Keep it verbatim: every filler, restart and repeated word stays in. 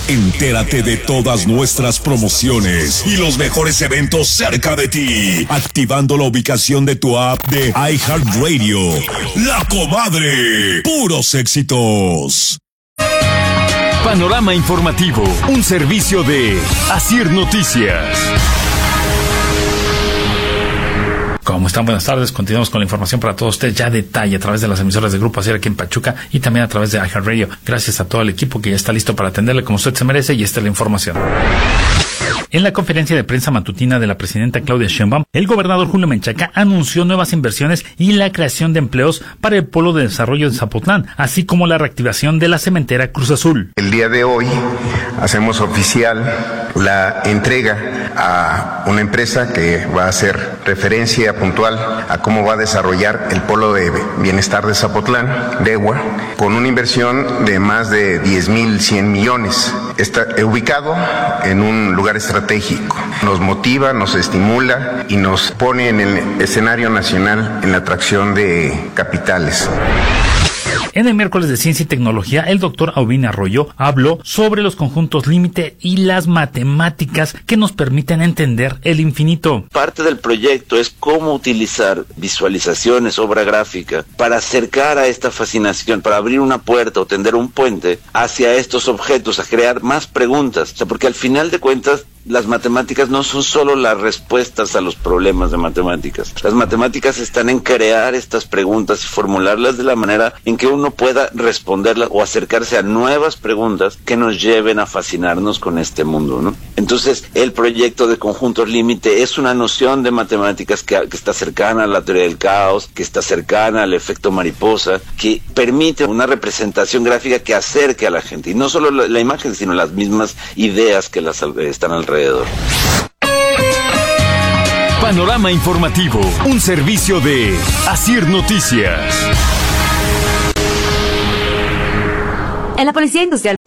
Entérate de todas nuestras promociones y los mejores eventos cerca de ti, activando la ubicación de tu app de iHeartRadio. La Comadre, puros éxitos. Panorama informativo, un servicio de Asir Noticias. ¿Cómo están? Buenas tardes. Continuamos con la información para todos ustedes ya a detalle a través de las emisoras de Grupo Asir aquí en Pachuca y también a través de iHeartRadio. Gracias a todo el equipo que ya está listo para atenderle como usted se merece y esta es la información. En la conferencia de prensa matutina de la presidenta Claudia Sheinbaum, el gobernador Julio Menchaca anunció nuevas inversiones y la creación de empleos para el Polo de Desarrollo de Zapotlán, así como la reactivación de la cementera Cruz Azul. El día de hoy hacemos oficial la entrega a una empresa que va a hacer referencia puntual a cómo va a desarrollar el Polo de Bienestar de Zapotlán, DEWA, con una inversión de más de diez mil cien millones. Está ubicado en un lugar estratégico. Nos motiva, nos estimula y nos pone en el escenario nacional en la atracción de capitales. En el miércoles de Ciencia y Tecnología, el doctor Aubin Arroyo habló sobre los conjuntos límite y las matemáticas que nos permiten entender el infinito. Parte del proyecto es cómo utilizar visualizaciones, obra gráfica, para acercar a esta fascinación, para abrir una puerta o tender un puente hacia estos objetos, a crear más preguntas. O sea, porque al final de cuentas, las matemáticas no son solo las respuestas a los problemas de matemáticas. Las matemáticas están en crear estas preguntas y formularlas de la manera en que uno pueda responderlas o acercarse a nuevas preguntas que nos lleven a fascinarnos con este mundo, ¿no? Entonces, el proyecto de conjuntos límite es una noción de matemáticas que, que está cercana a la teoría del caos, que está cercana al efecto mariposa, que permite una representación gráfica que acerque a la gente. Y no solo la, la imagen, sino las mismas ideas que las están alrededor. Panorama informativo, un servicio de Asir Noticias. En la Policía Industrial